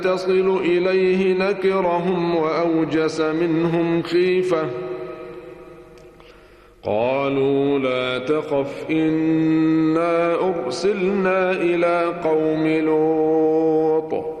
تصل إليه نكرهم وأوجس منهم خيفة قالوا لا تخف إنا أرسلنا إلى قوم لوط